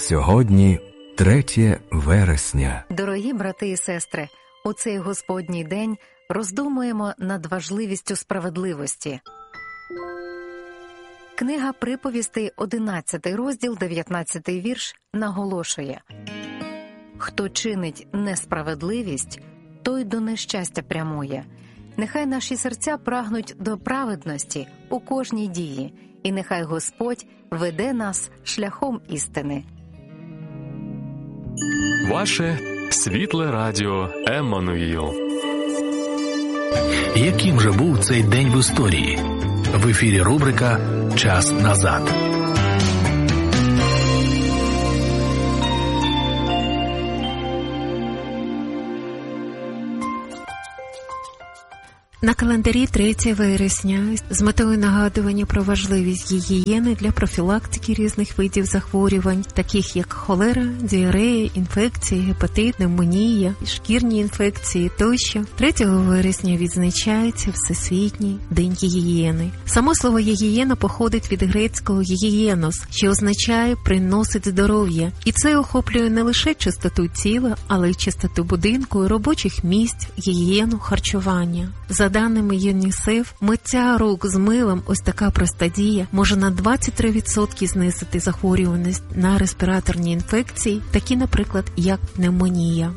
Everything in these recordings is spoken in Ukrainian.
Сьогодні 3 вересня. Дорогі брати і сестри, у цей Господній день роздумуємо над важливістю справедливості. Книга Приповістей, 11 розділ, 19 вірш, наголошує: «Хто чинить несправедливість, той до нещастя прямує. Нехай наші серця прагнуть до праведності у кожній дії, і нехай Господь веде нас шляхом істини». Ваше світле радіо Еммануїл. Яким же був цей день в історії? В ефірі рубрика «Час назад». На календарі 3 вересня з метою нагадування про важливість гігієни для профілактики різних видів захворювань, таких як холера, діарея, інфекції, гепатит, пневмонія, шкірні інфекції тощо, 3 вересня відзначається Всесвітній день гігієни. Само слово гігієна походить від грецького гігієнос, що означає «приносить здоров'я». І це охоплює не лише чистоту тіла, але й чистоту будинку, робочих місць, гігієну харчування. За даними ЮНІСЕФ, миття рук з милом, ось така проста дія, може на 23% знизити захворюваність на респіраторні інфекції, такі, наприклад, як пневмонія.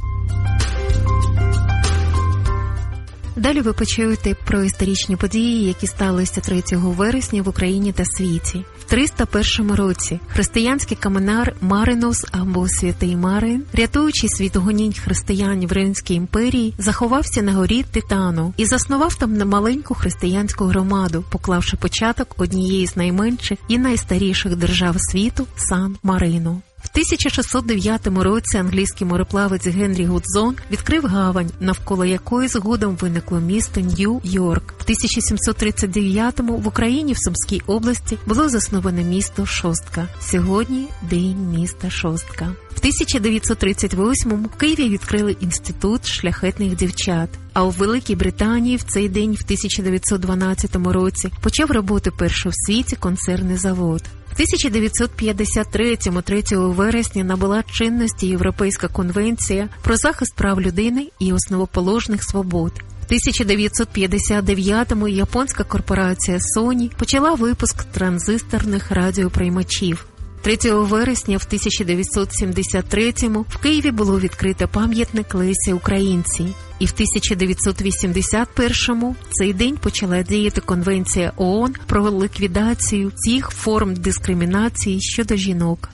Далі ви почуєте про історичні події, які сталися 3 вересня в Україні та світі. В 301 році християнський каменар Маринос або Святий Марин, рятуючись від гонінь християн в Римській імперії, заховався на горі Титану і заснував там маленьку християнську громаду, поклавши початок однієї з найменших і найстаріших держав світу – Сан-Марино. В 1609 році англійський мореплавець Генрі Гудзон відкрив гавань, навколо якої згодом виникло місто Нью-Йорк. В 1739-му в Україні в Сумській області було засноване місто Шостка. Сьогодні День міста Шостка. В 1938-му в Києві відкрили інститут шляхетних дівчат. А у Великій Британії в цей день в 1912 році почав роботу перший в світі консервний завод. В 1953-му 3 вересня набула чинності Європейська конвенція про захист прав людини і основоположних свобод. В 1959-му японська корпорація Sony почала випуск транзисторних радіоприймачів. 3 вересня в 1973-му в Києві було відкрито пам'ятник Лесі Українці. І в 1981-му цей день почала діяти Конвенція ООН про ліквідацію всіх форм дискримінації щодо жінок.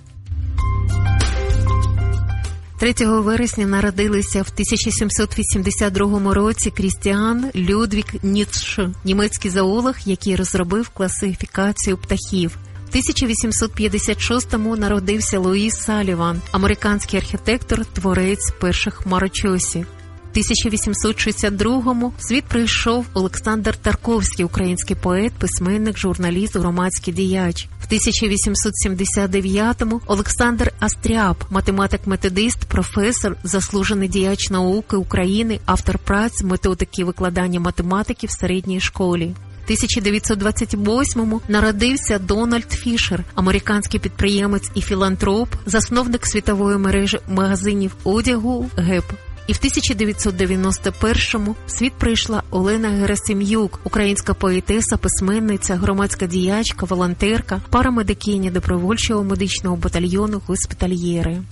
3 вересня народилися в 1782 році Крістіан Людвіг Ніцше, німецький зоолог, який розробив класифікацію птахів. В 1856-му народився Луїс Саліван, американський архітектор, творець перших хмарочосів. В 1862-му в світ прийшов Олександр Тарковський, український поет, письменник, журналіст, громадський діяч. В 1879-му Олександр Астряб, математик-методист, професор, заслужений діяч науки України, автор праць методики викладання математики в середній школі. В 1928-му народився Дональд Фішер, американський підприємець і філантроп, засновник світової мережі магазинів одягу «ГЕП». І в 1991-му в світ прийшла Олена Герасим'юк, українська поетеса, письменниця, громадська діячка, волонтерка, парамедикиня добровольчого медичного батальйону «Госпітальєри».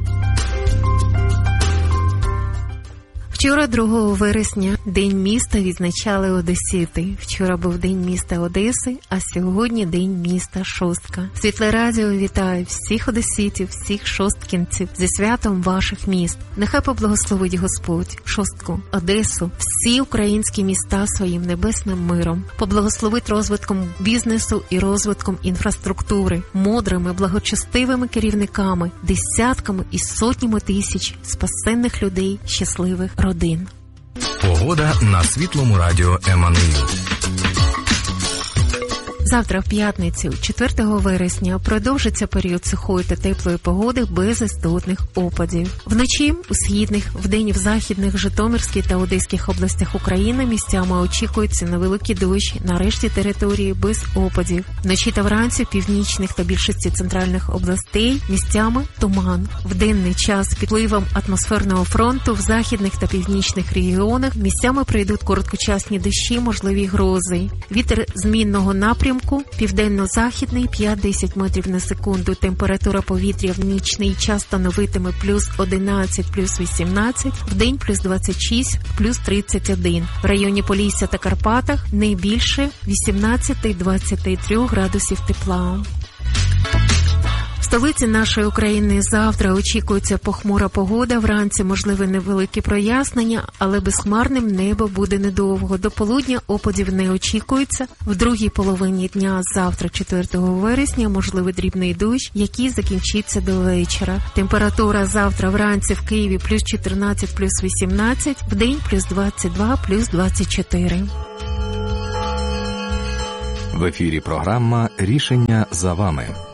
Вчора, 2 вересня, День міста відзначали одесити. Вчора був День міста Одеси, а сьогодні День міста Шостка. Світле радіо вітає всіх одеситів, всіх шосткінців зі святом ваших міст. Нехай поблагословить Господь Шостку, Одесу, всі українські міста своїм небесним миром. Поблагословить розвитком бізнесу і розвитком інфраструктури, мудрими, благочестивими керівниками, десятками і сотнями тисяч спасенних людей, щасливих родин. Погода на світлому радіо Еммануїл. Завтра, в п'ятницю, 4 вересня, продовжиться період сухої та теплої погоди без істотних опадів. Вночі у східних, вдень в західних, Житомирській та Одеських областях України місцями очікується невеликий дощ, на решті території без опадів. Вночі та вранці в північних та більшості центральних областей місцями туман. В денний час під впливом атмосферного фронту в західних та північних регіонах місцями прийдуть короткочасні дощі, можливі грози. Вітер змінного напрямку, південно-західний 5-10 метрів на секунду. Температура повітря в нічний час становитиме плюс 11, плюс 18, в день плюс 26, плюс 31. В районі Полісся та Карпатах не більше 18-23 градусів тепла. В столиці нашої України завтра очікується похмура погода, вранці можливе невелике прояснення, але безхмарним небо буде недовго. До полудня опадів не очікується. В другій половині дня завтра, 4 вересня, можливий дрібний дощ, який закінчиться до вечора. Температура завтра вранці в Києві плюс 14, плюс 18, в день плюс 22, плюс 24. В ефірі програма «Рішення за вами».